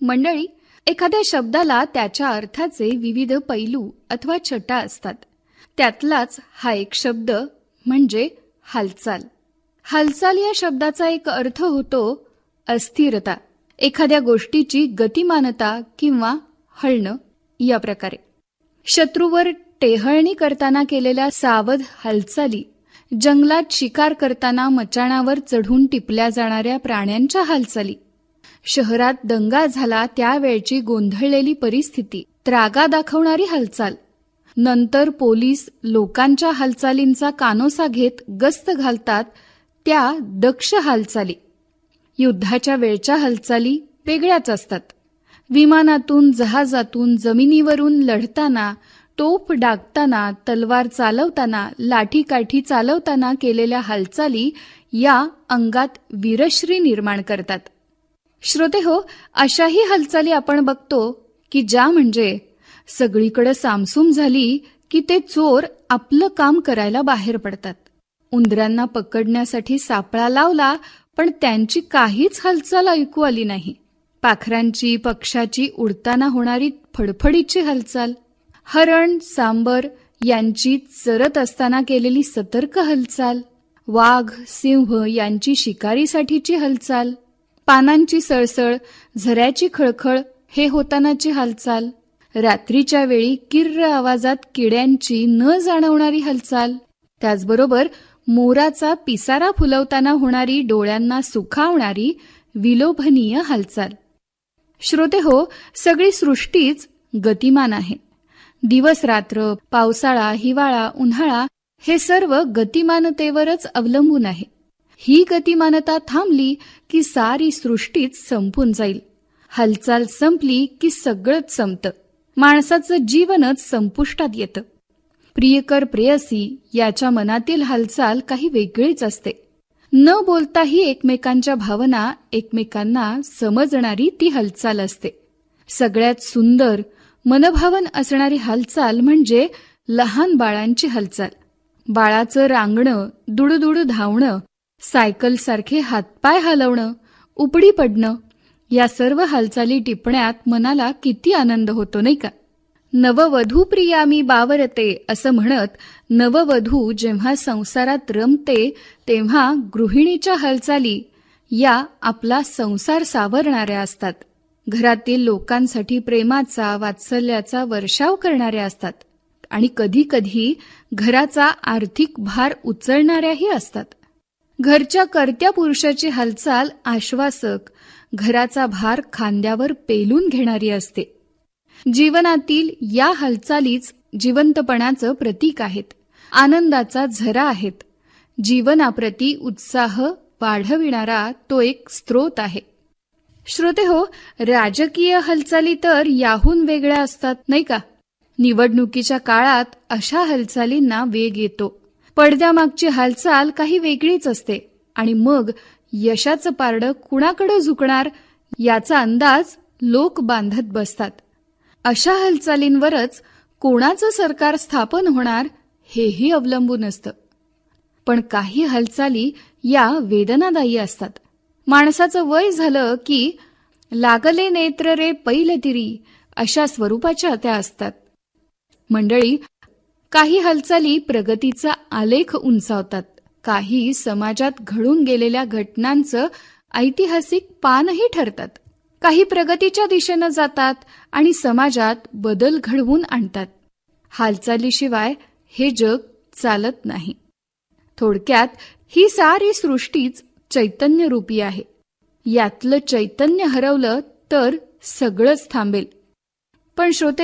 मंडळी, एखाद्या शब्दाला त्याच्या अर्थाचे विविध पैलू अथवा छटा असतात. त्यातलाच हा एक शब्द म्हणजे हालचाल. हालचाल या शब्दाचा एक अर्थ होतो अस्थिरता, एखाद्या गोष्टीची गतिमानता किंवा हलणं या प्रकारे. शत्रूवर टेहळणी करताना केलेल्या सावध हालचाली, जंगलात शिकार करताना मचाणावर चढून टिपल्या जाणाऱ्या प्राण्यांच्या हालचाली, शहरात दंगा झाला त्यावेळची गोंधळलेली परिस्थिती, त्रागा दाखवणारी हालचाल, नंतर पोलीस लोकांच्या हालचालींचा कानोसा घेत गस्त घालतात त्या दक्ष हालचाली. युद्धाच्या वेळच्या हालचाली वेगळ्याच असतात. विमानातून, जहाजातून, जमिनीवरून लढताना, तोफ डागताना, तलवार चालवताना, लाठीकाठी चालवताना केलेल्या हालचाली या अंगात वीरश्री निर्माण करतात. श्रोतेहो, अशाही हालचाली आपण बघतो की ज्या म्हणजे सगळीकडे सामसूम झाली की ते चोर आपलं काम करायला बाहेर पडतात. उंदरांना पकडण्यासाठी सापळा लावला पण त्यांची काहीच हालचाल ऐकू आली नाही. पाखरांची, पक्षाची उडताना होणारी फडफडीची हालचाल, हरण, सांबर यांची चरत असताना केलेली सतर्क हालचाल, वाघ, सिंह यांची शिकारीसाठीची हालचाल, पानांची सळसळ, झऱ्याची खळखळ हे होतानाची हालचाल, रात्रीच्या वेळी किर्र आवाजात किड्यांची न जाणवणारी हालचाल, त्याचबरोबर मोराचा पिसारा फुलवताना होणारी डोळ्यांना सुखावणारी विलोभनीय हालचाल. श्रोतेहो, सगळी सृष्टीच गतिमान आहे. दिवस रात्र, पावसाळा, हिवाळा, उन्हाळा हे सर्व गतिमानतेवरच अवलंबून आहे. ही गतिमानता थांबली की सारी सृष्टीच संपून जाईल. हालचाल संपली की सगळंच संपतं. माणसाचं जीवनच संपुष्टात येतं. प्रियकर प्रेयसी याच्या मनातील हालचाल काही वेगळीच असते. न बोलताही एकमेकांच्या भावना एकमेकांना समजणारी ती हालचाल असते. सगळ्यात सुंदर, मनभावन असणारी हालचाल म्हणजे लहान बाळांची हालचाल. बाळाचं रांगणं, दुडूदुडू धावणं, सायकलसारखे हातपाय हलवणं, उपडी पडणं या सर्व हालचाली टिपण्यात मनाला किती आनंद होतो, नाही का? नववधू प्रिया मी बावरते असं म्हणत नववधू जेव्हा संसारात रमते तेव्हा गृहिणीच्या हालचाली या आपला संसार सावरणाऱ्या असतात. घरातील लोकांसाठी प्रेमाचा, वात्सल्याचा वर्षाव करणाऱ्या असतात आणि कधी कधी घराचा आर्थिक भार उचलणाऱ्याही असतात. घरच्या कर्त्या पुरुषाची हालचाल आश्वासक, घराचा भार खांद्यावर पेलून घेणारी असते. जीवनातील या हालचालीच जिवंतपणाचं प्रतीक आहेत, आनंदाचा झरा आहेत. जीवनाप्रती उत्साह वाढविणारा तो एक स्रोत आहे. श्रोतेहो, राजकीय हालचाली तर याहून वेगळ्या असतात, नाही का? निवडणुकीच्या काळात अशा हालचालींना वेग येतो. पडद्यामागची हालचाल काही वेगळीच असते आणि मग यशाचं पारडं कुणाकडे झुकणार याचा अंदाज लोक बांधत बसतात. अशा हालचालींवरच कोणाचं सरकार स्थापन होणार हेही अवलंबून असतं. पण काही हालचाली या वेदनादायी असतात. माणसाचं वय झालं की लागले नेत्र रे पैलतिरी अशा स्वरूपाच्या त्या असतात. मंडळी, काही हालचाली प्रगतीचा आलेख उंचावतात. काही समाजात घडून गेलेल्या घटनांचं ऐतिहासिक पानही ठरतात. काही प्रगतीच्या दिशेनं जातात आणि समाजात बदल घडवून आणतात. हालचालीशिवाय हे जग चालत नाही. थोडक्यात ही सारी सृष्टीच चैतन्यरूपी आहे. यातलं चैतन्य हरवलं तर सगळंच थांबेल. पण श्रोते